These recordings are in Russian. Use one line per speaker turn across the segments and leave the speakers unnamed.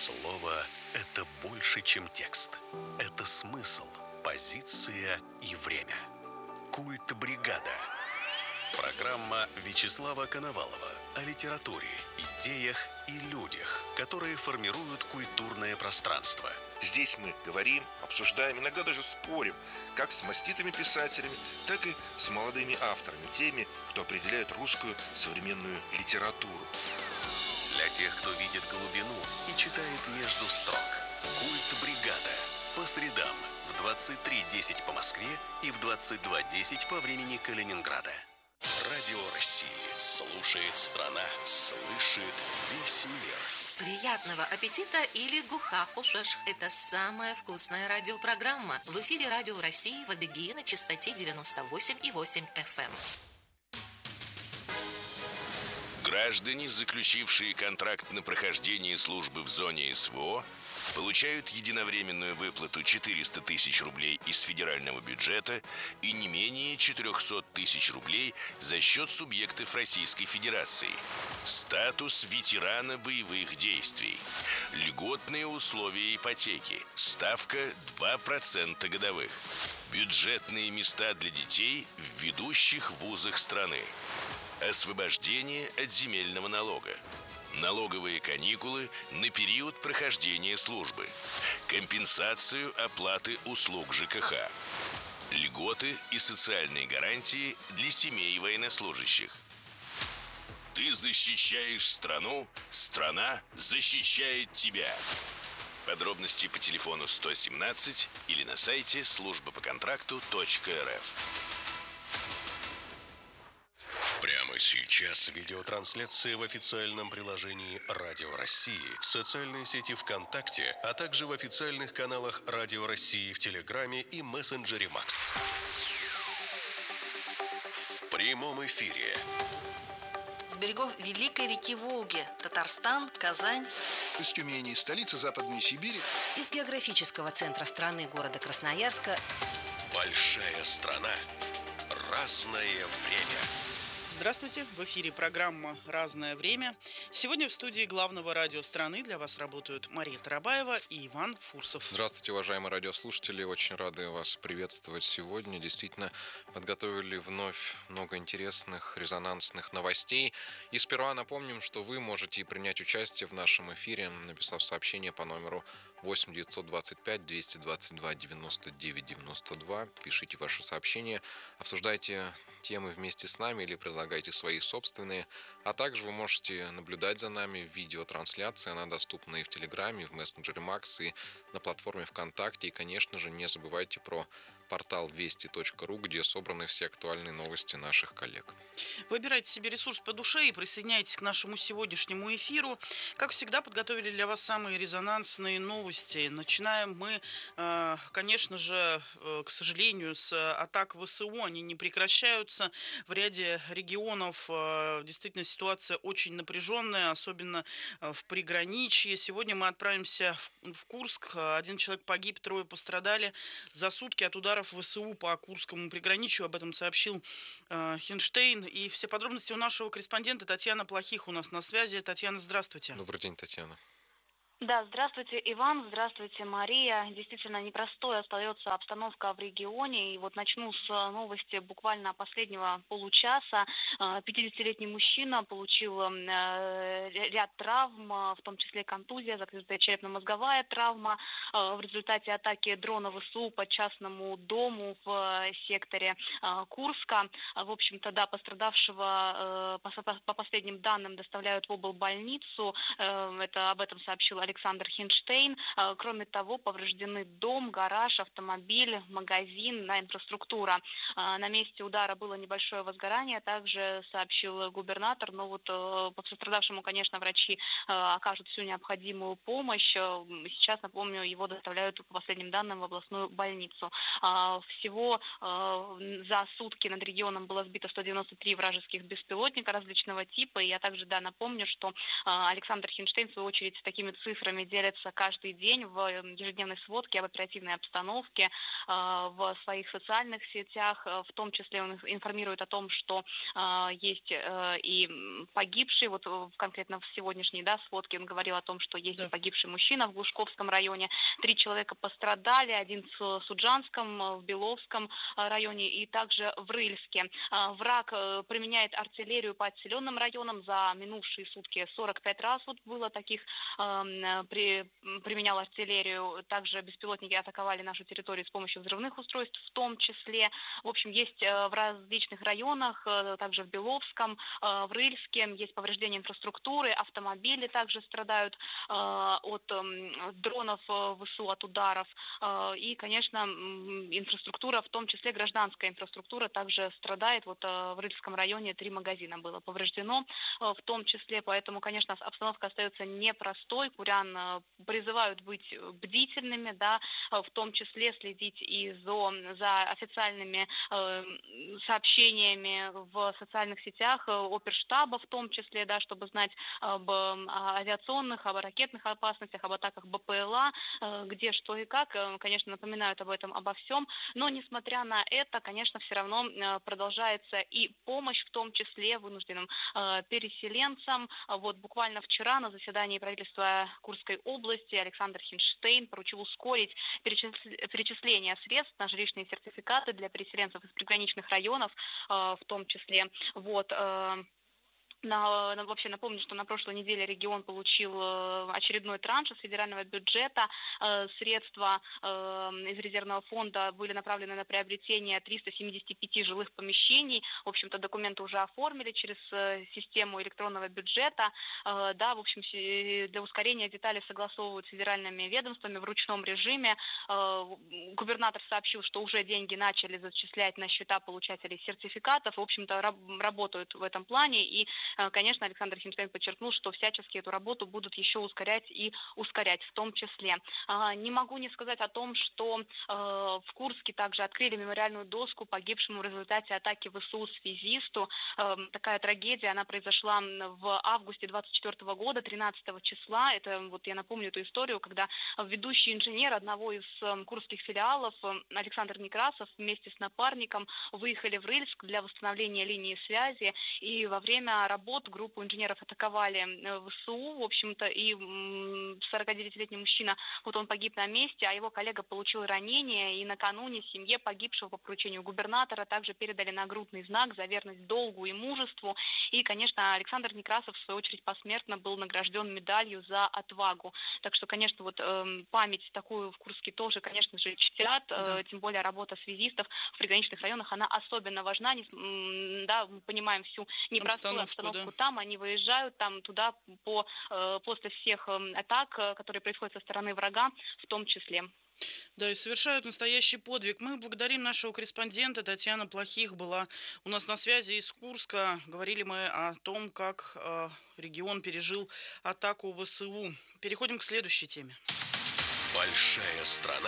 Слово – это больше, чем текст. Это смысл, позиция и время. Культ бригада. Программа Вячеслава Коновалова о литературе, идеях и людях, которые формируют культурное пространство.
Здесь мы говорим, обсуждаем, иногда даже спорим, как с маститыми писателями, так и с молодыми авторами, теми, кто определяет русскую современную литературу.
Для тех, кто видит глубину и читает между строк. Культ бригада. По средам в 23:10 по Москве и в 22:10 по времени Калининграда. Радио России. Слушает страна. Слышит весь мир.
Приятного аппетита или гухафушеш. Это самая вкусная радиопрограмма. В эфире Радио России в Адыгее на частоте 98,8 FM.
Граждане, заключившие контракт на прохождение службы в зоне СВО, получают единовременную выплату 400 тысяч рублей из федерального бюджета и не менее 400 тысяч рублей за счет субъектов Российской Федерации. Статус ветерана боевых действий. Льготные условия ипотеки. Ставка 2% годовых. Бюджетные места для детей в ведущих вузах страны. Освобождение от земельного налога. Налоговые каникулы на период прохождения службы. Компенсацию оплаты услуг ЖКХ. Льготы и социальные гарантии для семей военнослужащих. Ты защищаешь страну, страна защищает тебя. Подробности по телефону 117 или на сайте службапоконтракту.рф.
Прямо сейчас видеотрансляция в официальном приложении Радио России, в социальной сети ВКонтакте, а также в официальных каналах Радио России в Телеграме и мессенджере Макс. В прямом эфире.
С берегов Великой реки Волги, Татарстан, Казань.
Из Тюмени, столицы Западной Сибири.
Из географического центра страны, города Красноярска.
Большая страна. Разное время.
Здравствуйте, в эфире программа «Разное время». Сегодня в студии главного радио страны для вас работают Мария Тарабаева и Иван Фурсов.
Здравствуйте, уважаемые радиослушатели. Очень рады вас приветствовать сегодня. Действительно, подготовили вновь много интересных, резонансных новостей. И сперва напомним, что вы можете принять участие в нашем эфире, написав сообщение по номеру 8 925 222 99 92. Пишите ваши сообщения, обсуждайте темы вместе с нами или предлагайте свои собственные. А также вы можете наблюдать за нами в видеотрансляции. Она доступна и в Телеграме, и в мессенджере Макс, и на платформе ВКонтакте. И, конечно же, не забывайте про портал вести.ру, где собраны все актуальные новости наших коллег.
Выбирайте себе ресурс по душе и присоединяйтесь к нашему сегодняшнему эфиру. Как всегда, подготовили для вас самые резонансные новости. Начинаем мы, конечно же, к сожалению, с атак ВСУ. Они не прекращаются. В ряде регионов действительно ситуация очень напряженная, особенно в приграничье. Сегодня мы отправимся в Курск. 1 человек погиб, 3 пострадали за сутки от ударов ВСУ по Курскому приграничью. Об этом сообщил Хинштейн. И все подробности у нашего корреспондента Татьяна Плохих у нас на связи. Татьяна, здравствуйте.
Добрый день, Татьяна.
Да, здравствуйте, Иван, здравствуйте, Мария. Действительно, непростой остается обстановка в регионе. И вот начну с новости буквально последнего получаса. 50-летний мужчина получил ряд травм, в том числе контузия, закрытая черепно-мозговая травма в результате атаки дрона ВСУ по частному дому в секторе Курска. В общем-то, да, пострадавшего по последним данным доставляют в облбольницу. Это об этом сообщил Александр Хинштейн. Кроме того, повреждены дом, гараж, автомобиль, магазин, инфраструктура. На месте удара было небольшое возгорание, также сообщил губернатор. Но вот пострадавшему, конечно, врачи окажут всю необходимую помощь. Сейчас, напомню, его доставляют, по последним данным, в областную больницу. Всего за сутки над регионом было сбито 193 вражеских беспилотника различного типа. И я также, да, напомню, что Александр Хинштейн, в свою очередь, с такими цифрами цифрами делится каждый день в ежедневной сводке об оперативной обстановке в своих социальных сетях. В том числе он информирует о том, что есть и погибший. Вот конкретно в сегодняшней сводке он говорил о том, что есть и погибший мужчина в Глушковском районе. 3 человека пострадали, один в Суджанском, в Беловском районе и также в Рыльске. Враг применяет артиллерию по отселенным районам. За минувшие сутки 45 раз вот было таких, применял артиллерию. Также беспилотники атаковали нашу территорию с помощью взрывных устройств в том числе. В общем, есть в различных районах, также в Беловском, в Рыльске, есть повреждения инфраструктуры, автомобили также страдают от дронов ВСУ, от ударов. И, конечно, инфраструктура, в том числе гражданская инфраструктура, также страдает. Вот в Рыльском районе 3 магазина было повреждено в том числе. Поэтому, конечно, обстановка остается непростой. Курян призывают быть бдительными, в том числе следить и за официальными сообщениями в социальных сетях оперштаба, в том числе, чтобы знать об авиационных, об ракетных опасностях, об атаках БПЛА, где, что и как. Конечно, напоминают об этом, обо всем. Но, несмотря на это, конечно, все равно продолжается и помощь, в том числе вынужденным переселенцам. Вот буквально вчера на заседании правительства Курской области Александр Хинштейн поручил ускорить перечисление средств на жилищные сертификаты для переселенцев из приграничных районов, в том числе. Вот. Вообще напомню, что на прошлой неделе регион получил очередной транш из федерального бюджета. Средства из резервного фонда были направлены на приобретение 375 жилых помещений. В общем-то, документы уже оформили через систему электронного бюджета. В общем, для ускорения детали согласовывают с федеральными ведомствами в ручном режиме. Губернатор сообщил, что уже деньги начали зачислять на счета получателей сертификатов. В общем-то, работают в этом плане. И конечно, Александр Хинштейн подчеркнул, что всячески эту работу будут еще ускорять и ускорять в том числе. Не могу не сказать о том, что в Курске также открыли мемориальную доску погибшему в результате атаки ВСУ связисту. Такая трагедия, она произошла в августе 24 года, 13 числа. Это, вот я напомню эту историю, когда ведущий инженер одного из курских филиалов Александр Некрасов вместе с напарником выехали в Рыльск для восстановления линии связи. И во время работ группу инженеров атаковали ВСУ, в общем-то, и 49-летний мужчина, вот он погиб на месте, а его коллега получил ранение, и накануне семье погибшего по поручению губернатора также передали нагрудный знак за верность долгу и мужеству. И, конечно, Александр Некрасов, в свою очередь, посмертно был награжден медалью за отвагу. Так что, конечно, вот память такую в Курске тоже, конечно же, чтят, тем более работа связистов в приграничных районах, она особенно важна. Мы понимаем всю непростую обстановку там, они выезжают там туда после всех атак, которые происходят со стороны врага, в том числе.
Да, и совершают настоящий подвиг. Мы благодарим нашего корреспондента. Татьяна Плохих была у нас на связи из Курска. Говорили мы о том, как регион пережил атаку ВСУ. Переходим к следующей теме.
Большая страна.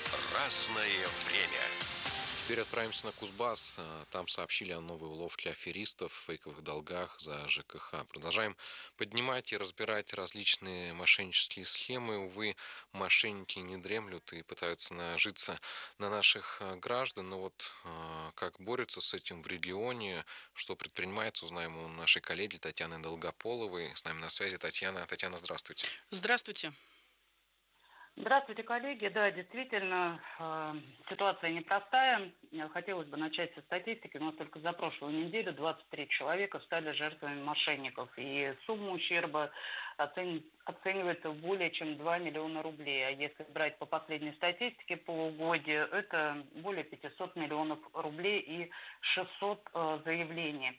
Разное время.
Теперь отправимся на Кузбасс. Там сообщили о новой уловке аферистов в фейковых долгах за ЖКХ. Продолжаем поднимать и разбирать различные мошеннические схемы. Увы, мошенники не дремлют и пытаются нажиться на наших граждан. Но вот как борются с этим в регионе, что предпринимается, узнаем у нашей коллеги Татьяны Долгополовой. С нами на связи Татьяна. Татьяна, здравствуйте.
Здравствуйте.
Здравствуйте, коллеги. Да, действительно, ситуация непростая. Хотелось бы начать со статистики. У нас только за прошлую неделю 23 человека стали жертвами мошенников. И сумма ущерба оценивается в более чем 2 миллиона рублей. А если брать по последней статистике полугодия, это более 500 миллионов рублей и 600 заявлений.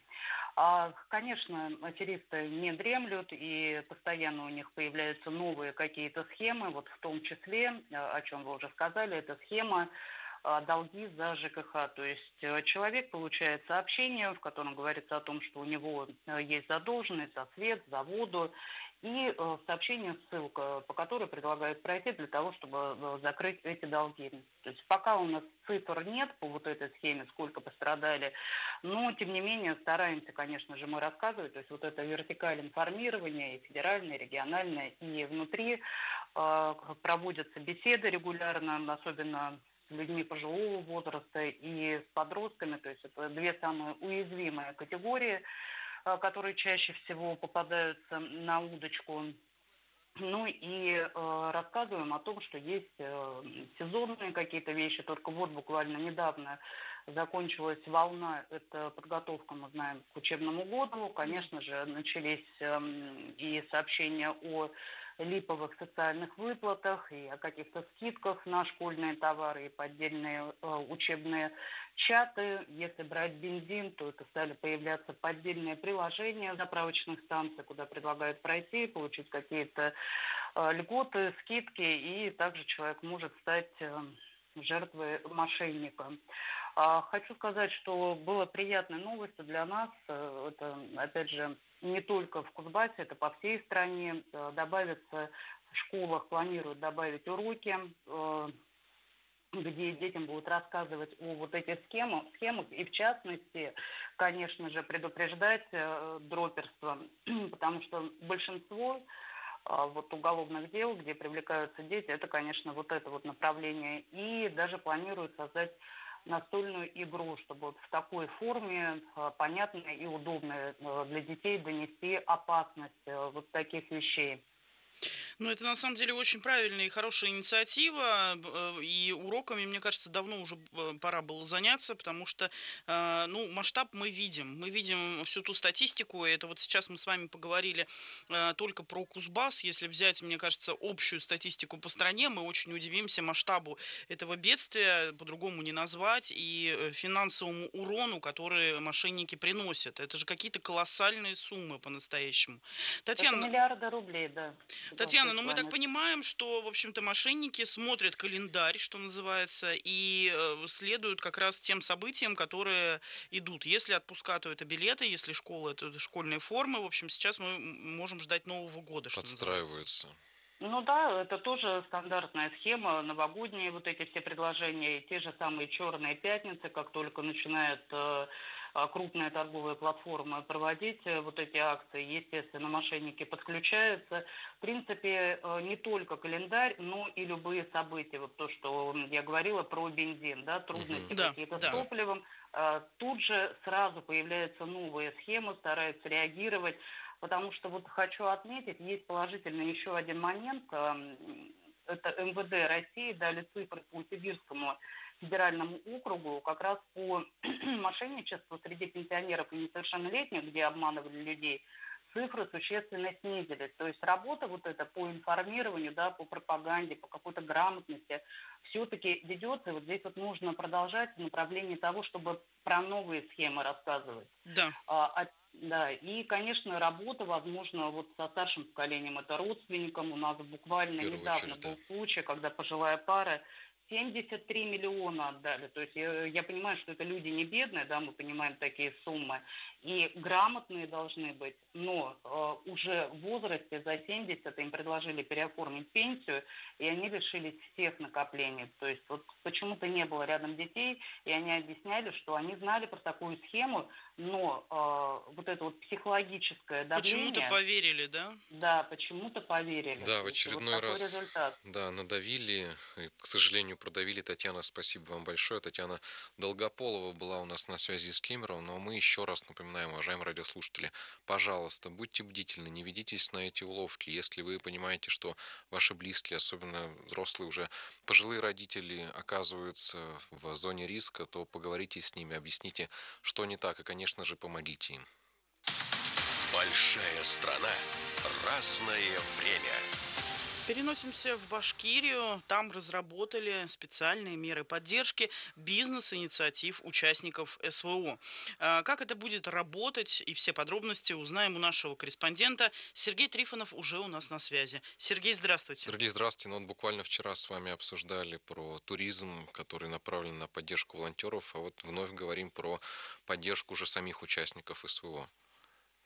Конечно, аферисты не дремлют, и постоянно у них появляются новые какие-то схемы, вот в том числе, о чем вы уже сказали, это схема долги за ЖКХ. То есть человек получает сообщение, в котором говорится о том, что у него есть задолженность за свет, за воду, и в сообщении ссылка, по которой предлагают пройти для того, чтобы закрыть эти долги. То есть пока у нас цифр нет по вот этой схеме, сколько пострадали, но тем не менее стараемся, конечно же, мы рассказывать, то есть вот это вертикаль информирования и федеральное, и региональное, и внутри проводятся беседы регулярно, особенно с людьми пожилого возраста и с подростками, то есть это две самые уязвимые категории, которые чаще всего попадаются на удочку. Ну и рассказываем о том, что есть сезонные какие-то вещи. Только вот буквально недавно закончилась волна, это подготовка, мы знаем, к учебному году. Конечно же, начались и сообщения о липовых социальных выплатах и о каких-то скидках на школьные товары и поддельные учебные чаты. Если брать бензин, то это стали появляться поддельные приложения заправочных станций, куда предлагают пройти, получить какие-то льготы, скидки, и также человек может стать жертвой мошенника. Хочу сказать, что было приятной новостью для нас. Это, опять же, не только в Кузбассе, это по всей стране. Добавится в школах, планируют добавить уроки, где детям будут рассказывать о вот этих схемах, и в частности, конечно же, предупреждать дроперство, потому что большинство вот уголовных дел, где привлекаются дети, это, конечно, вот это вот направление. И даже планируют создать настольную игру, чтобы вот в такой форме, понятной и удобной для детей, донести опасность вот таких вещей.
Ну, это на самом деле очень правильная и хорошая инициатива, и уроками, мне кажется, давно уже пора было заняться, потому что, ну, масштаб мы видим всю ту статистику, и это вот сейчас мы с вами поговорили только про Кузбасс, если взять, мне кажется, общую статистику по стране, мы очень удивимся масштабу этого бедствия, по-другому не назвать, и финансовому урону, который мошенники приносят. Это же какие-то колоссальные суммы по-настоящему. Татьяна,
это миллиарды рублей, да.
Татьяна, ну мы так понимаем, что, в общем-то, мошенники смотрят календарь, что называется, и следуют как раз тем событиям, которые идут. Если отпуска, то это билеты, если школа, это школьные формы. В общем, сейчас мы можем ждать Нового года, что
подстраиваются.
Ну да, это тоже стандартная схема, новогодние вот эти все предложения, те же самые черные пятницы, как только начинают крупные торговые платформы проводить вот эти акции, естественно, мошенники подключаются. В принципе, не только календарь, но и любые события. Вот то, что я говорила про бензин, да, трудности какие-то с топливом. Тут же сразу появляются новые схемы, стараются реагировать. Потому что вот хочу отметить, есть положительный еще один момент. Это МВД России дали цифры по Сибирскому федеральному округу как раз по мошенничеству среди пенсионеров и несовершеннолетних, где обманывали людей, цифры существенно снизились. То есть работа вот эта по информированию, да, по пропаганде, по какой-то грамотности все-таки ведется. И вот здесь вот нужно продолжать в направлении того, чтобы про новые схемы рассказывать. Да, и, конечно, работа, возможно, вот со старшим поколением, это родственникам. У нас буквально недавно был случай, когда пожилая пара 73 миллиона отдали. То есть я понимаю, что это люди не бедные, да, мы понимаем такие суммы, и грамотные должны быть, но уже в возрасте за 70 им предложили переоформить пенсию, и они лишились всех накоплений. То есть вот почему-то не было рядом детей, и они объясняли, что они знали про такую схему, но вот это вот психологическое давление...
Почему-то поверили, да?
Да, почему-то поверили.
Да, в очередной
вот
раз
результат.
Да, надавили, и, к сожалению, продавили. Татьяна, спасибо вам большое. Татьяна Долгополова была у нас на связи с Кемеровым, но мы еще раз напоминаем, уважаемые радиослушатели, пожалуйста, будьте бдительны, не ведитесь на эти уловки. Если вы понимаете, что ваши близкие, особенно взрослые уже пожилые родители, оказываются в зоне риска, то поговорите с ними, объясните, что не так, и, конечно же, помогите им.
Большая страна, разное время.
Переносимся в Башкирию. Там разработали специальные меры поддержки бизнес-инициатив участников СВО. Как это будет работать и все подробности узнаем у нашего корреспондента. Сергей Трифонов уже у нас на связи. Сергей, здравствуйте.
Сергей, здравствуйте. Ну, вот буквально вчера с вами обсуждали про туризм, который направлен на поддержку волонтеров, а вот вновь говорим про поддержку уже самих участников СВО.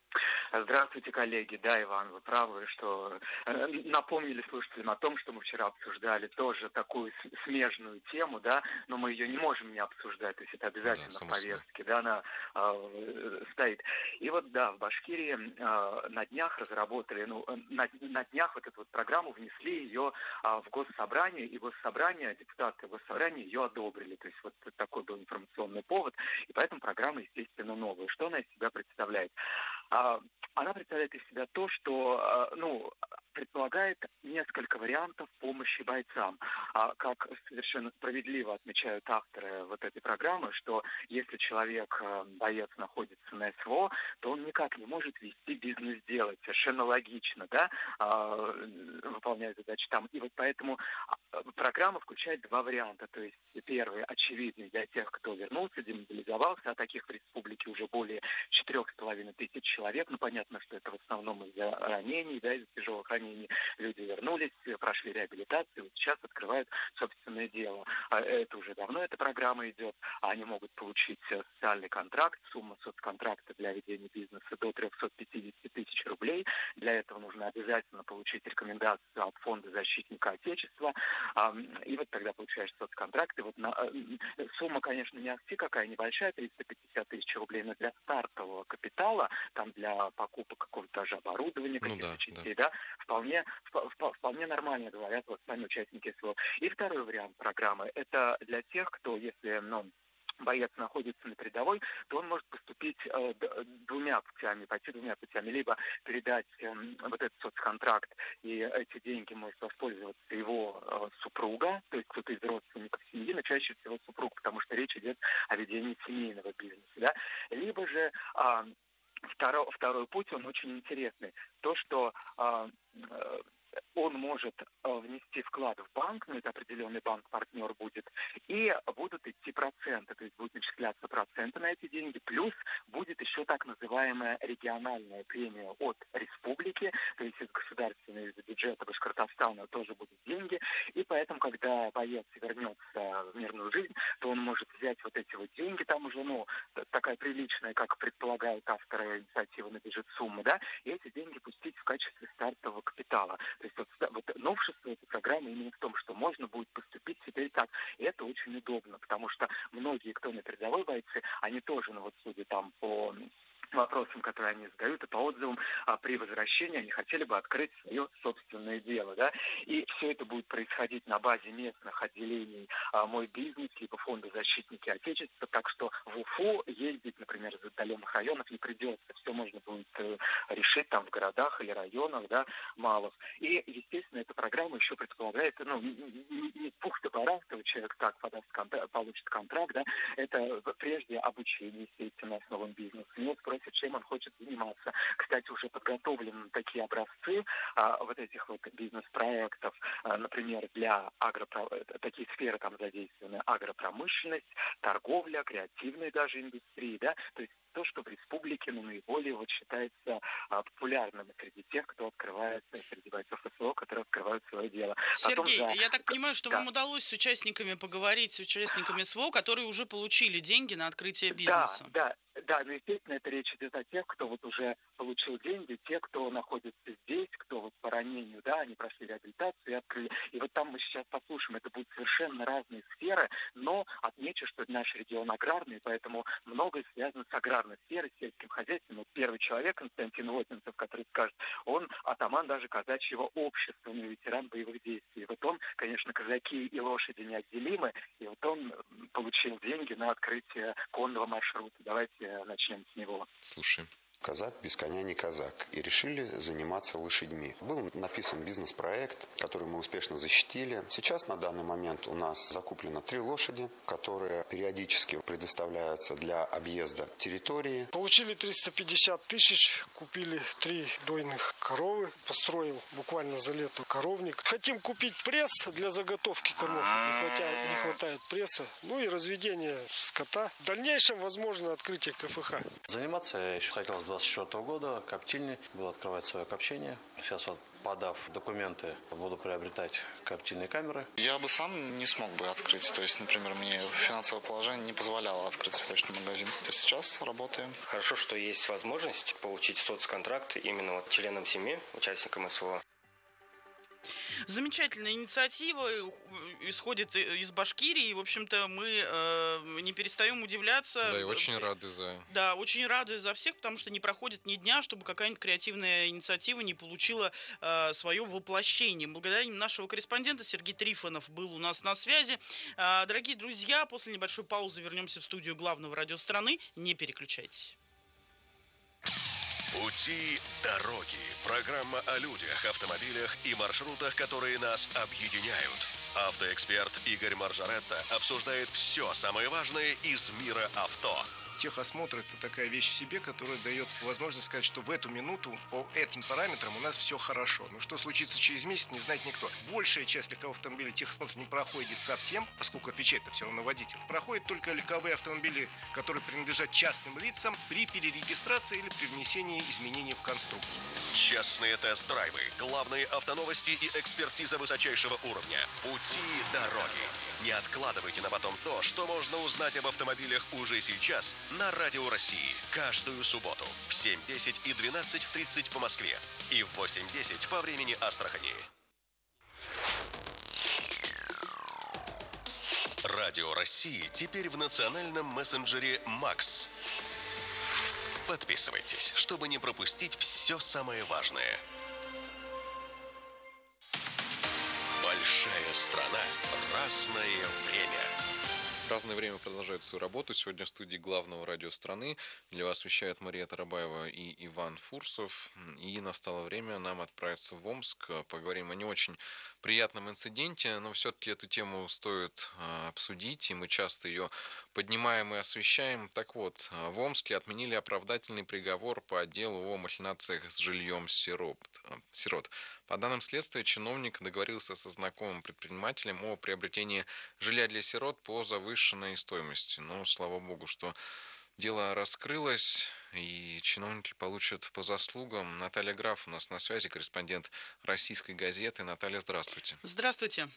Здравствуйте, коллеги. Да, Иван, вы правы, что напомнили слушателям о том, что мы вчера обсуждали тоже такую смежную тему, да, но мы ее не можем не обсуждать, то есть это обязательно в повестке, да, она стоит. И вот, да, в Башкирии на днях разработали, на днях вот эту вот программу внесли ее в Госсобрание, и депутаты Госсобрания ее одобрили, то есть вот такой был информационный повод, и поэтому программа, естественно, новая. Что она из себя представляет? Она представляет из себя то, что, предполагает несколько вариантов помощи бойцам. Как совершенно справедливо отмечают авторы вот этой программы, что если человек, боец, находится на СВО, то он никак не может вести бизнес делать. Совершенно логично, да, выполнять задачи там. И вот поэтому программа включает два варианта. То есть первый очевидный для тех, кто вернулся, демобилизовался, а таких в республике уже более 4500 человек. Понятно, что это в основном из-за ранений, да, из-за тяжелых ранений. Люди вернулись, прошли реабилитацию, вот сейчас открывают собственное дело. Это уже давно эта программа идет. Они могут получить социальный контракт, сумма соцконтракта для ведения бизнеса до 350 тысяч рублей. Для этого нужно обязательно получить рекомендацию от Фонда защитника Отечества. И вот тогда получаешь соцконтракт. И вот сумма, конечно, не ахти какая небольшая, 350 тысяч рублей, но для стартового капитала, там для покупок какого-то даже оборудования, каких-то частей, да, вполне нормально, говорят вот сами участники СВО. И второй вариант программы – это для тех, кто, если, боец находится на передовой, то он может поступить пойти двумя путями. Либо передать вот этот соцконтракт, и эти деньги может воспользоваться его супруга, то есть кто-то из родственников семьи, но чаще всего супруг, потому что речь идет о ведении семейного бизнеса. Да? Либо же второй путь, он очень интересный. То, что он может внести вклад в банк, это определенный банк-партнер будет, и будут идти проценты, то есть будут начисляться проценты на эти деньги, плюс будет еще так называемая региональная премия от республики, то есть из государственного, из бюджета Башкортостана тоже будут деньги, и поэтому, когда боец вернется в мирную жизнь, то он может взять вот эти вот деньги, там уже, такая приличная, как предполагают авторы инициативы, набежит сумма, да, и эти деньги пустить в качестве стартового капитала. То есть вот новшество этой программы именно в том, что можно будет поступить теперь так. И это очень удобно, потому что многие, кто на передовой бойцы, они тоже, судя там по вопросам, которые они задают, и по отзывам, при возвращении они хотели бы открыть свое собственное дело, да, и все это будет происходить на базе местных отделений «Мой бизнес», либо Фонда защитники Отечества, так что в Уфу ездить, например, из отдаленных районов не придется, все можно будет решить там в городах или районах, да, малых. И, естественно, эта программа еще предполагает, не пух топора, что человек так получит контракт, да, это прежде обучение, естественно, основам бизнеса, чем он хочет заниматься. Кстати, уже подготовлены такие образцы вот этих вот бизнес-проектов, например, для такие сферы там задействованы: агропромышленность, торговля, креативные даже индустрии, да, то есть то, что в республике наиболее считается популярным среди тех, кто открывается, среди бойцов СВО, которые открывают свое дело.
Сергей, я так понимаю, что вам удалось с участниками поговорить, с участниками СВО, которые уже получили деньги на открытие бизнеса.
Да, но, естественно, это речь идет о тех, кто вот уже получил деньги, те, кто находится здесь, кто вот по ранению, да, они прошли реабилитацию и открыли. И вот там мы сейчас послушаем, это будут совершенно разные сферы, но отмечу, что наш регион аграрный, поэтому многое связано с аграрной сферой, с сельским хозяйством. Вот первый человек, Константин Лотнинцев, который скажет, он атаман даже казачьего общества, ветеран боевых действий. Вот он, конечно, казаки и лошади неотделимы, и вот он получил деньги на открытие конного маршрута. Давайте начнем с него.
Слушаем.
Казак без коня не казак. И решили заниматься лошадьми. Был написан бизнес-проект, который мы успешно защитили. Сейчас на данный момент у нас закуплено 3 лошади, которые периодически предоставляются для объезда территории.
Получили 350 тысяч, купили 3 дойных коровы, построил буквально за лето коровник. Хотим купить пресс для заготовки кормов, не хватает пресса, и разведение скота. В дальнейшем возможно открытие КФХ.
Заниматься я еще хотел с 24 года, коптильни, буду открывать свое копчение. Сейчас вот подав документы, буду приобретать коптильные камеры.
Я бы сам не смог бы открыть. То есть, например, мне финансовое положение не позволяло открыть цветочный магазин. То сейчас работаем.
Хорошо, что есть возможность получить соцконтракт именно вот членам семьи, участникам СВО.
Замечательная инициатива исходит из Башкирии. В общем-то, мы не перестаем удивляться.
Да, и очень рады за...
Да, очень рады за всех, потому что не проходит ни дня, чтобы какая-нибудь креативная инициатива не получила свое воплощение. Благодарим нашего корреспондента. Сергей Трифонов был у нас на связи. Дорогие друзья, после небольшой паузы вернемся в студию главного радио страны. Не переключайтесь.
Пути дороги. Программа о людях, автомобилях и маршрутах, которые нас объединяют. Автоэксперт Игорь Маржаретта обсуждает все самое важное из мира авто.
Техосмотр – это такая вещь в себе, которая дает возможность сказать, что в эту минуту по этим параметрам у нас все хорошо. Но что случится через месяц, не знает никто. Большая часть легковых автомобилей техосмотр не проходит совсем, поскольку отвечает-то все равно водитель. Проходят только легковые автомобили, которые принадлежат частным лицам при перерегистрации или при внесении изменений в конструкцию.
Частные тест-драйвы, главные автоновости и экспертиза высочайшего уровня. Пути дороги. Не откладывайте на потом то, что можно узнать об автомобилях уже сейчас на Радио России. Каждую субботу в 7:10 и 12:30 по Москве и в 8:10 по времени Астрахани. Радио России теперь в национальном мессенджере «Макс». Подписывайтесь, чтобы не пропустить все самое важное. Большая страна, разное время.
Разное время продолжает свою работу. Сегодня в студии главного радио страны для вас вещают Мария Тарабаева и Иван Фурсов. И настало время нам отправиться в Омск. Поговорим о не очень приятном инциденте, но все-таки эту тему стоит обсудить, и мы часто ее поднимаем и освещаем. Так вот, в Омске отменили оправдательный приговор по делу о махинациях с жильем сирот. По данным следствия, чиновник договорился со знакомым предпринимателем о приобретении жилья для сирот по завышенной стоимости. Но, слава богу, что дело раскрылось, и чиновники получат по заслугам. Наталья Граф у нас на связи, корреспондент «Российской газеты». Наталья, здравствуйте.
Здравствуйте.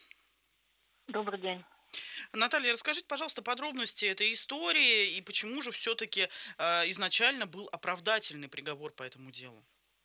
Добрый день.
Наталья, расскажите, пожалуйста, подробности этой истории и почему же все-таки изначально был оправдательный приговор по этому делу?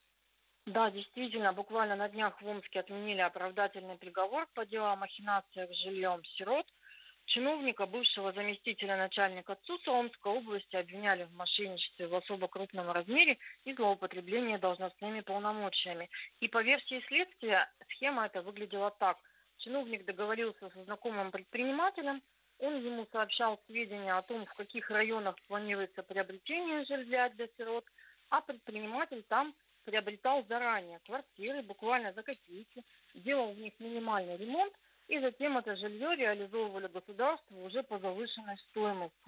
Да, действительно, буквально на днях в Омске отменили оправдательный приговор по делу о махинациях с жильем сирот. Чиновника, бывшего заместителя начальника ЦУСа Омской области, обвиняли в мошенничестве в особо крупном размере и злоупотреблении должностными полномочиями. И по версии следствия, схема эта выглядела так. Чиновник договорился со знакомым предпринимателем, он ему сообщал сведения о том, в каких районах планируется приобретение жилья для сирот, а предприниматель там приобретал заранее квартиры, буквально за копейки, делал в них минимальный ремонт, и затем это жилье реализовывали государству уже по завышенной стоимости.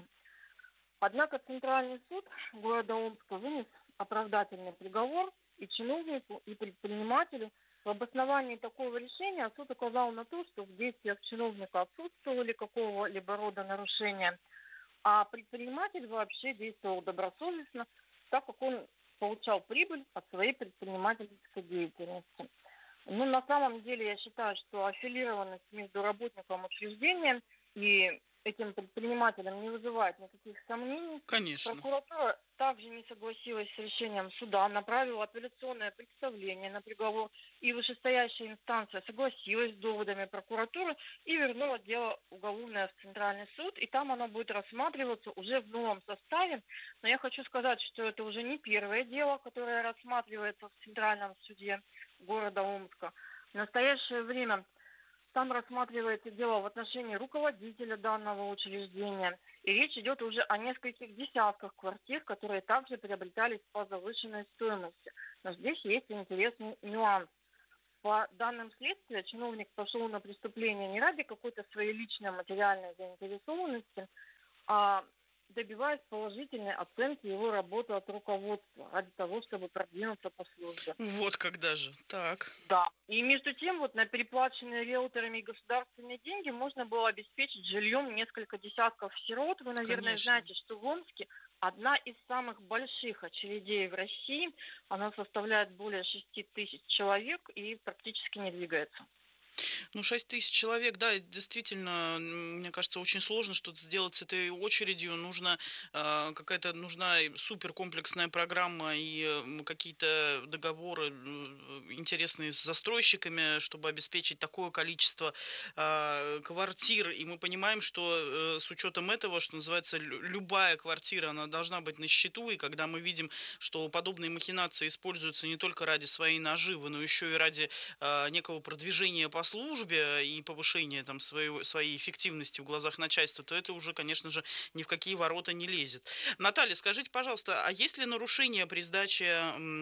Однако Центральный суд города Омска вынес оправдательный приговор и чиновнику, и предпринимателю. В обосновании такого решения суд указал на то, что в действиях чиновника отсутствовали какого-либо рода нарушения, а предприниматель вообще действовал добросовестно, так как он получал прибыль от своей предпринимательской деятельности. Но на самом деле я считаю, что аффилированность между работником учреждения и этим предпринимателем не вызывает никаких сомнений.
Конечно.
Прокуратура также не согласилась с решением суда, направила апелляционное представление на приговор, и вышестоящая инстанция согласилась с доводами прокуратуры и вернула дело уголовное в Центральный суд, и там оно будет рассматриваться уже в новом составе. Но я хочу сказать, что это уже не первое дело, которое рассматривается в Центральном суде города Омска. В настоящее время там рассматривается дело в отношении руководителя данного учреждения. И речь идет уже о нескольких десятках квартир, которые также приобретались по завышенной стоимости. Но здесь есть интересный нюанс. По данным следствия, чиновник пошел на преступление не ради какой-то своей личной материальной заинтересованности, а добиваясь положительной оценки его работы от руководства, ради того, чтобы продвинуться по службе.
Вот когда же. Так.
Да. И между тем, вот на переплаченные риэлторами и государственные деньги можно было обеспечить жильем несколько десятков сирот. Вы, наверное,
Конечно.
знаете, что в Омске одна из самых больших очередей в России. Она составляет более 6 тысяч человек и практически не двигается.
6 тысяч человек, да, действительно, мне кажется, очень сложно что-то сделать с этой очередью. Нужна суперкомплексная программа и какие-то договоры интересные с застройщиками, чтобы обеспечить такое количество квартир. И мы понимаем, что с учетом этого, что называется, любая квартира, она должна быть на счету. И когда мы видим, что подобные махинации используются не только ради своей наживы, но еще и ради некого продвижения по службе и повышения там своей эффективности в глазах начальства, то это уже, конечно же, ни в какие ворота не лезет. Наталья, скажите, пожалуйста, а есть ли нарушения при сдаче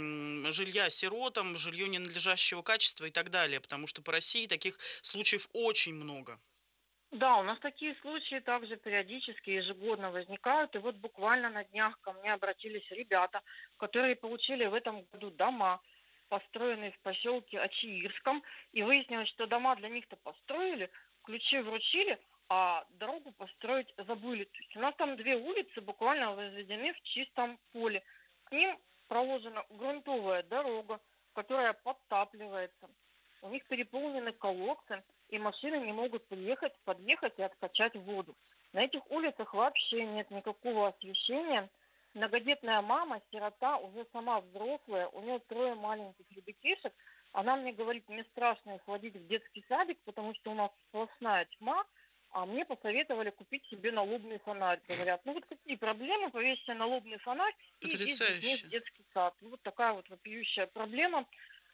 жилья сиротам, жилье ненадлежащего качества и так далее? Потому что по России таких случаев очень много.
Да, у нас такие случаи также периодически, ежегодно возникают. И вот буквально на днях ко мне обратились ребята, которые получили в этом году дома, построенные в поселке Ачиирском, и выяснилось, что дома для них-то построили, ключи вручили, а дорогу построить забыли. То есть у нас там 2 улицы буквально возведены в чистом поле. К ним проложена грунтовая дорога, которая подтапливается. У них переполнены колодцы, и машины не могут подъехать и откачать воду. На этих улицах вообще нет никакого освещения. Многодетная мама, сирота, уже сама взрослая, у нее 3 маленьких ребятишек. Она мне говорит, мне страшно их водить в детский садик, потому что у нас сплошная тьма, а мне посоветовали купить себе налобный фонарь. Говорят, вот какие проблемы, повесьте налобный фонарь и идите в детский сад. Вот такая вот вопиющая проблема.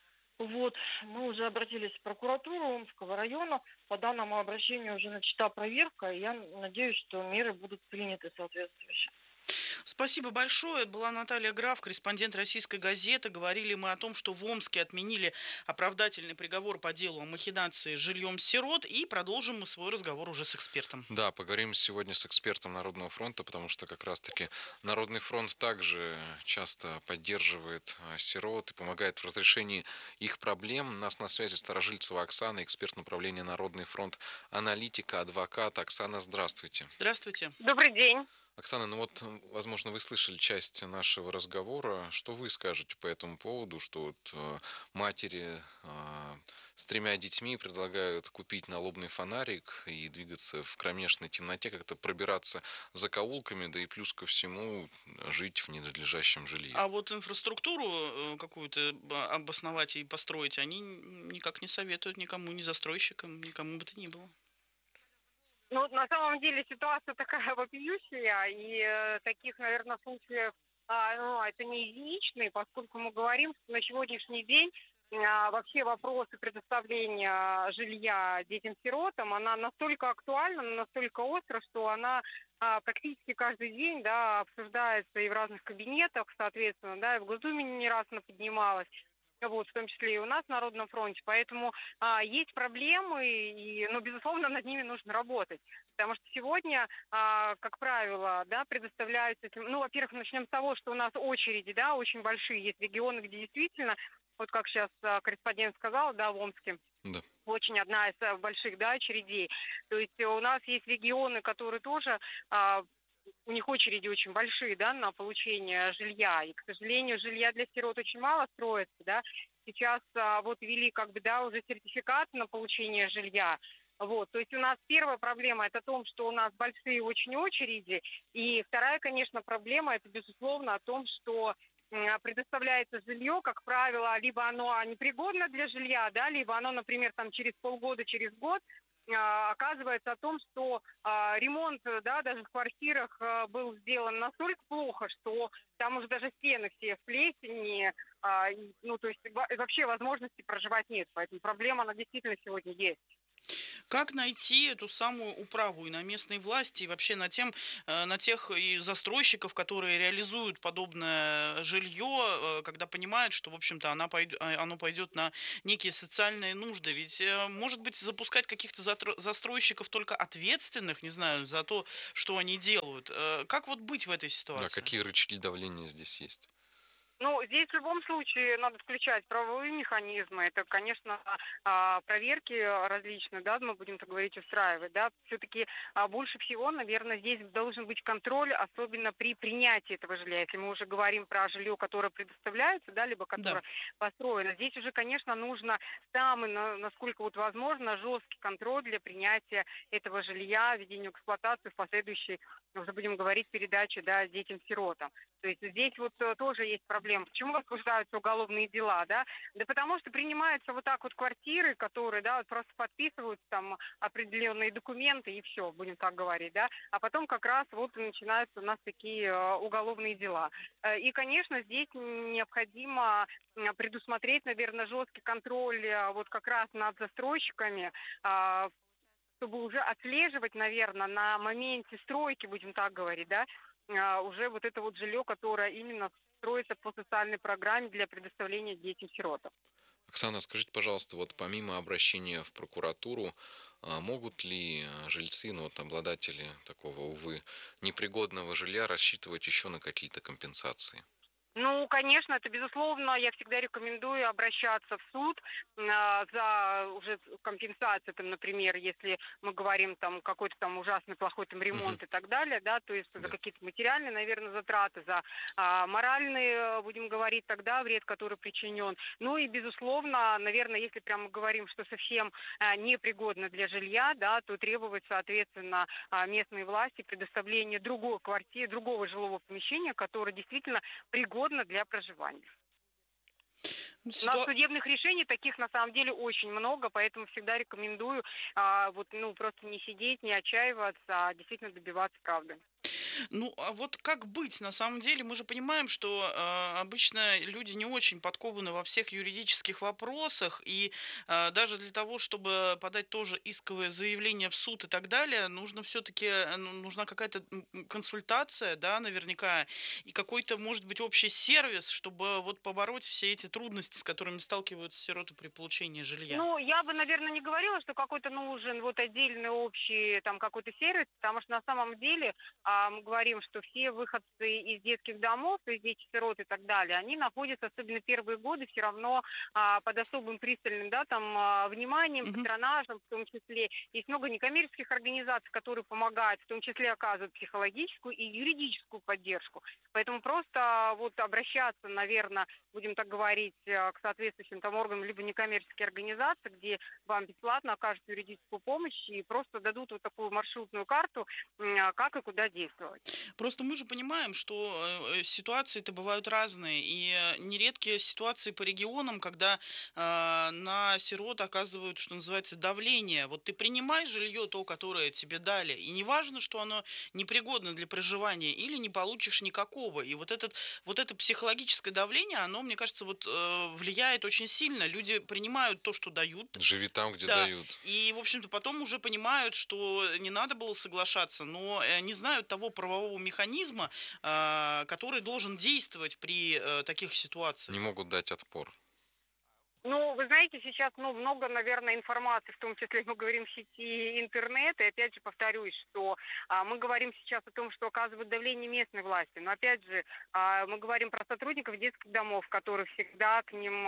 Вот, мы уже обратились в прокуратуру Омского района, по данному обращению уже начата проверка, и я надеюсь, что меры будут приняты соответствующие.
Спасибо большое. Это была Наталья Граф, корреспондент «Российской газеты». Говорили мы о том, что в Омске отменили оправдательный приговор по делу о махинации с жильем сирот. И продолжим мы свой разговор уже с экспертом.
Да, поговорим сегодня с экспертом Народного фронта, потому что как раз-таки Народный фронт также часто поддерживает сирот и помогает в разрешении их проблем. У нас на связи Старожильцева Оксана, эксперт направления Народный фронт, аналитика, адвокат. Оксана, здравствуйте.
Здравствуйте.
Добрый день.
Оксана, возможно, вы слышали часть нашего разговора. Что вы скажете по этому поводу, что матери с 3 детьми предлагают купить налобный фонарик и двигаться в кромешной темноте, как-то пробираться закоулками, да и плюс ко всему жить в ненадлежащем жилье?
А вот инфраструктуру какую-то обосновать и построить они никак не советуют никому, ни застройщикам, никому бы то ни было.
На самом деле ситуация такая вопиющая, и таких, наверное, случаев, это не единичные, поскольку мы говорим, что на сегодняшний день вообще вопросы предоставления жилья детям-сиротам, она настолько актуальна, настолько остра, что она практически каждый день, обсуждается и в разных кабинетах, соответственно, и в Госдуме не раз она поднималась. В том числе и у нас в Народном фронте. Поэтому есть проблемы, но, безусловно, над ними нужно работать. Потому что сегодня, как правило, предоставляются... во-первых, начнем с того, что у нас очереди, очень большие. Есть регионы, где действительно, вот как сейчас корреспондент сказал, в Омске, очень одна из больших очередей. То есть у нас есть регионы, которые тоже... у них очереди очень большие, на получение жилья. И, к сожалению, жилья для сирот очень мало строится, Сейчас ввели уже сертификат на получение жилья. То есть у нас первая проблема – это то, что у нас большие очень очереди. И вторая, конечно, проблема – это, безусловно, о том, что предоставляется жилье, как правило, либо оно непригодно для жилья, либо оно, например, через полгода, через год, оказывается о том, что ремонт, даже в квартирах был сделан настолько плохо, что там уже даже стены все в плесени, то есть вообще возможности проживать нет. Поэтому проблема, она действительно сегодня есть.
Как найти эту самую управу и на местной власти, и вообще на тех и застройщиков, которые реализуют подобное жилье, когда понимают, что, в общем-то, оно пойдет на некие социальные нужды? Ведь, может быть, запускать каких-то застройщиков только ответственных, не знаю, за то, что они делают. Как быть в этой ситуации?
Какие рычаги давления здесь есть?
Ну, здесь в любом случае надо включать правовые механизмы. Это, конечно, проверки различные, да, мы будем так говорить, устраивать, да. Все-таки больше всего, наверное, здесь должен быть контроль, особенно при принятии этого жилья. Если мы уже говорим про жилье, которое предоставляется, да, либо которое построено, здесь уже, конечно, нужно самый, насколько вот возможно, жесткий контроль для принятия этого жилья, введения в эксплуатацию, в последующей, уже будем говорить, передаче, да, детям-сиротам. То есть здесь вот тоже есть проблема. Почему возбуждаются уголовные дела, да? Да потому что принимаются вот так вот квартиры, которые, да, вот просто подписываются там определенные документы и все, будем так говорить, да? А потом как раз вот начинаются у нас такие уголовные дела. И, конечно, здесь необходимо предусмотреть, наверное, жесткий контроль вот как раз над застройщиками, чтобы уже отслеживать, наверное, на моменте стройки, будем так говорить, да, уже вот это вот жилье, которое именно строится по социальной программе для предоставления детям-сиротам.
Оксана, скажите, пожалуйста, вот помимо обращения в прокуратуру, могут ли жильцы, ну вот обладатели такого, увы, непригодного жилья рассчитывать еще на какие-то компенсации?
Ну, конечно, это безусловно, я всегда рекомендую обращаться в суд за уже компенсацию, там, например, если мы говорим там какой-то там ужасный плохой там ремонт и так далее, да, то есть за какие-то материальные, наверное, затраты, за моральные, будем говорить, тогда вред, который причинен. Ну и безусловно, наверное, если прямо говорим, что совсем непригодно для жилья, да, то требует, соответственно, местные власти предоставления другой квартиры, другого жилого помещения, которое действительно пригодно для проживания. На судебных решений таких на самом деле очень много, поэтому всегда рекомендую просто не сидеть, не отчаиваться, а действительно добиваться правды.
Ну, а вот как быть? На самом деле мы же понимаем, что обычно люди не очень подкованы во всех юридических вопросах, и даже для того, чтобы подать тоже исковое заявление в суд и так далее, нужно все-таки, нужна какая-то консультация, да, наверняка, и какой-то, может быть, общий сервис, чтобы вот побороть все эти трудности, с которыми сталкиваются сироты при получении жилья.
Ну, я бы, наверное, не говорила, что какой-то нужен вот отдельный общий там какой-то сервис, потому что на самом деле мы говорим, что все выходцы из детских домов, то есть дети-сирот и так далее, они находятся, особенно первые годы, все равно под особым пристальным, да, там, вниманием, патронажем, в том числе. Есть много некоммерческих организаций, которые помогают, в том числе оказывают психологическую и юридическую поддержку. Поэтому просто вот обращаться, наверное, будем так говорить, к соответствующим там органам, либо некоммерческие организации, где вам бесплатно окажут юридическую помощь и просто дадут вот такую маршрутную карту, как и куда действовать.
Просто мы же понимаем, что ситуации-то бывают разные, и нередкие ситуации по регионам, когда на сирот оказывают, что называется, давление. Вот ты принимай жилье то, которое тебе дали, и неважно, что оно непригодно для проживания, или не получишь никакого. И вот это психологическое давление, оно, мне кажется, вот влияет очень сильно. Люди принимают то, что дают.
Живи там, где дают.
И, в общем-то, потом уже понимают, что не надо было соглашаться, но не знают того правового механизма, который должен действовать при таких ситуациях.
Не могут дать отпор.
Ну, вы знаете, сейчас много, наверное, информации, в том числе мы говорим в сети интернет, и опять же повторюсь, что мы говорим сейчас о том, что оказывают давление местной власти, но опять же мы говорим про сотрудников детских домов, которые всегда к ним,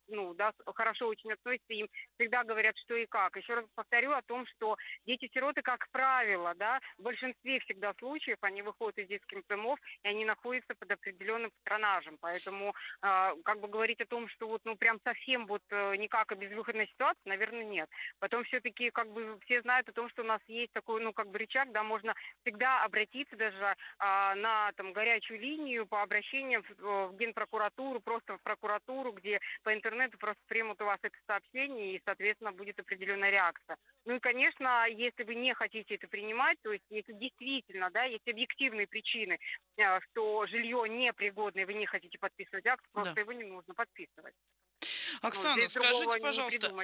хорошо очень относятся, им всегда говорят, что и как. Еще раз повторю о том, что дети-сироты, как правило, да, в большинстве всегда случаев они выходят из детских домов, и они находятся под определенным патронажем, поэтому говорить о том, что прям совсем никак и безвыходная ситуация, наверное, нет. Потом все-таки все знают о том, что у нас есть такой рычаг, да, можно всегда обратиться даже на горячую линию по обращениям в Генпрокуратуру, просто в прокуратуру, где по интернету просто примут у вас это сообщение и, соответственно, будет определенная реакция. Ну и, конечно, если вы не хотите это принимать, то есть если действительно, да, есть объективные причины, что жилье непригодное, вы не хотите подписывать акт, просто его не нужно подписывать.
Оксана, скажите, пожалуйста,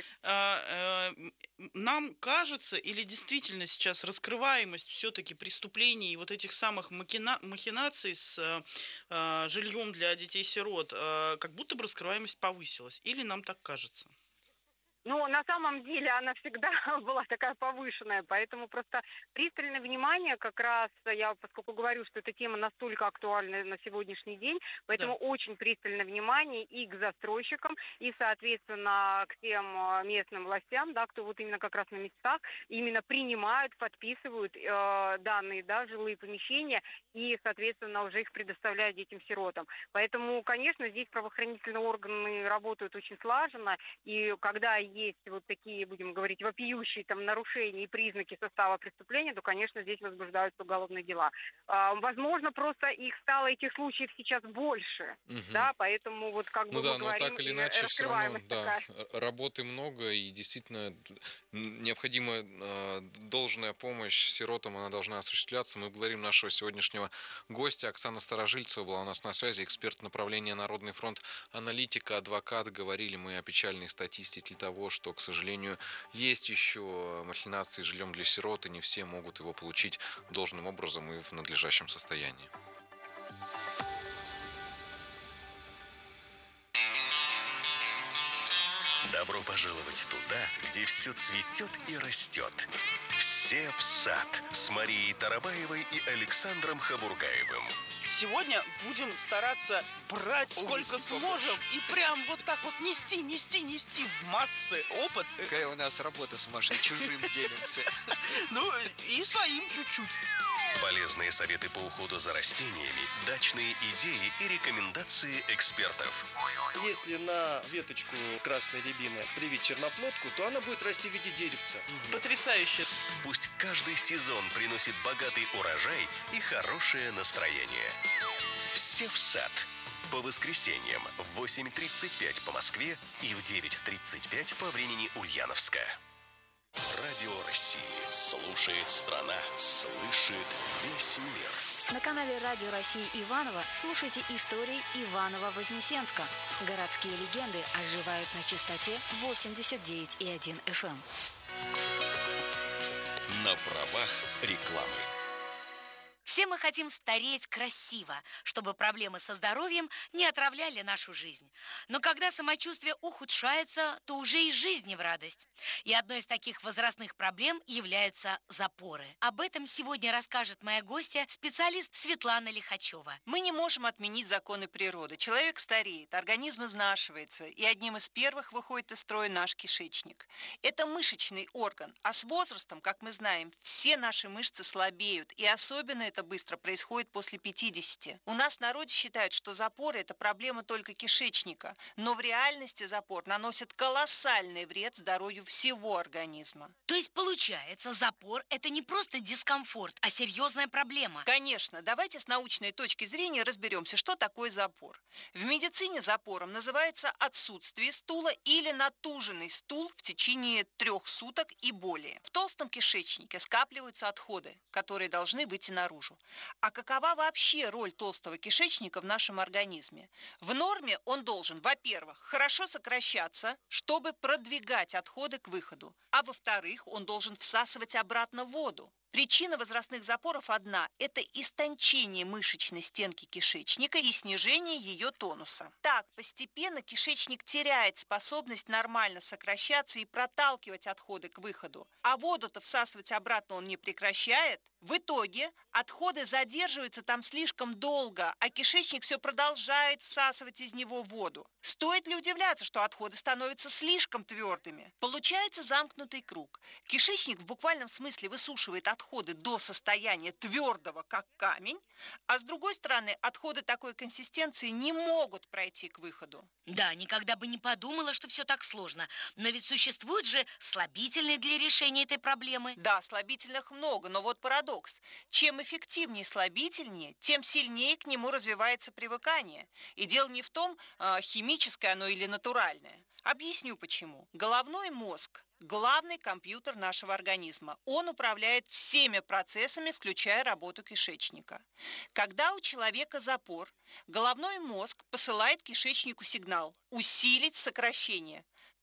нам кажется, или действительно сейчас раскрываемость все-таки преступлений и вот этих самых махинаций с жильем для детей-сирот, как будто бы раскрываемость повысилась? Или нам так кажется?
Но на самом деле она всегда была такая повышенная, поэтому просто пристальное внимание как раз, я поскольку говорю, что эта тема настолько актуальна на сегодняшний день, поэтому очень пристальное внимание и к застройщикам, и, соответственно, к тем местным властям, да, кто вот именно как раз на местах именно принимают, подписывают данные, да, жилые помещения и, соответственно, уже их предоставляют детям-сиротам. Поэтому, конечно, здесь правоохранительные органы работают очень слаженно, и когда есть вот такие, будем говорить, вопиющие там нарушения и признаки состава преступления, то, конечно, здесь возбуждаются уголовные дела. Возможно, просто их стало, этих случаев сейчас больше, да, поэтому вот как бы мы говорим,
так или иначе, все равно,
такая.
Работы много, и действительно необходима должная помощь сиротам, она должна осуществляться. Мы благодарим нашего сегодняшнего гостя. Оксана Старожильцева была у нас на связи, эксперт направления Народный фронт, аналитика, адвокат. Говорили мы о печальной статистике того, что, к сожалению, есть еще махинации с жильем для сирот, и не все могут его получить должным образом и в надлежащем состоянии.
Добро пожаловать туда, где все цветет и растет. Все в сад с Марией Тарабаевой и Александром Хабургаевым.
Сегодня будем стараться брать сколько сможем и прям вот так вот нести в массы опыт.
Какая у нас работа с Машей, чужим делимся.
Ну и своим чуть-чуть.
Полезные советы по уходу за растениями, дачные идеи и рекомендации экспертов.
Если на веточку красной рябины привить черноплодку, то она будет расти в виде деревца.
Потрясающе.
Пусть каждый сезон приносит богатый урожай и хорошее настроение. Все в сад. По воскресеньям в 8:35 по Москве и в 9:35 по времени Ульяновска. Радио России. Слушает страна. Слышит весь мир.
На канале Радио России Иваново слушайте истории Иваново-Вознесенска. Городские легенды оживают на частоте 89,1 FM.
На правах рекламы.
Все мы хотим стареть красиво, чтобы проблемы со здоровьем не отравляли нашу жизнь. Но когда самочувствие ухудшается, то уже и жизнь не в радость. И одной из таких возрастных проблем являются запоры. Об этом сегодня расскажет моя гостья, специалист Светлана Лихачева.
Мы не можем отменить законы природы. Человек стареет, организм изнашивается, и одним из первых выходит из строя наш кишечник. Это мышечный орган, а с возрастом, как мы знаем, все наши мышцы слабеют, и особенно это быстро происходит после 50. У нас в народе считают, что запоры – это проблема только кишечника, но в реальности запор наносит колоссальный вред здоровью всего организма.
То есть, получается, запор – это не просто дискомфорт, а серьезная проблема?
Конечно. Давайте с научной точки зрения разберемся, что такое запор. В медицине запором называется отсутствие стула или натуженный стул в течение 3 суток и более. В толстом кишечнике скапливаются отходы, которые должны выйти наружу. А какова вообще роль толстого кишечника в нашем организме? В норме он должен, во-первых, хорошо сокращаться, чтобы продвигать отходы к выходу, а во-вторых, он должен всасывать обратно воду. Причина возрастных запоров одна – это истончение мышечной стенки кишечника и снижение ее тонуса. Так, постепенно кишечник теряет способность нормально сокращаться и проталкивать отходы к выходу. А воду-то всасывать обратно он не прекращает. В итоге отходы задерживаются там слишком долго, а кишечник все продолжает всасывать из него воду. Стоит ли удивляться, что отходы становятся слишком твердыми? Получается замкнутый круг. Кишечник в буквальном смысле высушивает отходы до состояния твердого, как камень, а с другой стороны, отходы такой консистенции не могут пройти к выходу.
Да, никогда бы не подумала, что все так сложно. Но ведь существуют же слабительные для решения этой проблемы.
Да, слабительных много, но вот парадокс. Чем эффективнее слабительнее, тем сильнее к нему развивается привыкание. И дело не в том, химическое оно или натуральное. Объясню почему. Головной мозг – главный компьютер нашего организма. Он управляет всеми процессами, включая работу кишечника. Когда у человека запор, головной мозг посылает кишечнику сигнал – усилить сокращение.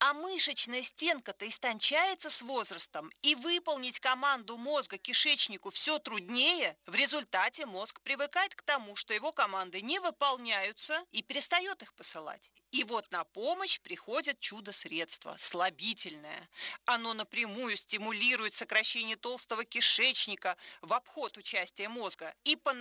А мышечная стенка-то истончается с возрастом, и выполнить команду мозга кишечнику все труднее. В результате мозг привыкает к тому, что его команды не выполняются, и перестает их посылать. И вот на помощь приходит чудо-средство – слабительное. Оно напрямую стимулирует сокращение толстого кишечника в обход участия мозга и по